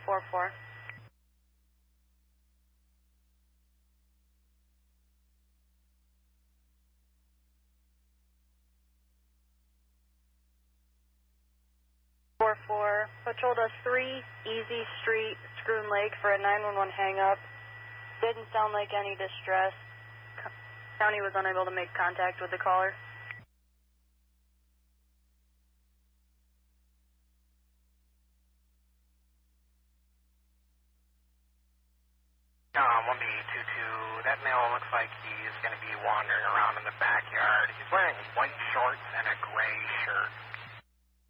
444. Patrol does 3, Easy Street, Scroon Lake for a 911 hang-up. Didn't sound like any distress. County was unable to make contact with the caller. 1B22, that male looks like he's going to be wandering around in the backyard. He's wearing white shorts